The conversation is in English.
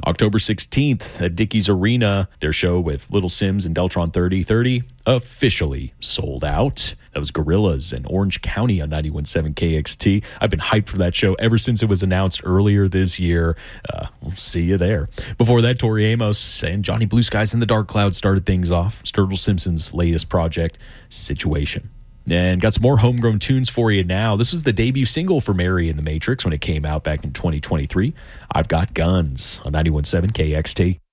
October 16th at Dickies Arena, their show with Little Sims and Deltron 3030 officially sold out. That was Gorillaz in Orange County on 91.7 KXT. I've been hyped for that show ever since it was announced earlier this year. We'll see you there. Before that, Tori Amos and Johnny Blue Skies and the Dark Cloud started things off. Sturgill Simpson's latest project, Situation. And got some more homegrown tunes for you now. This was the debut single for Mary and the Matrix when it came out back in 2023. I've Got Guns on 91.7 KXT.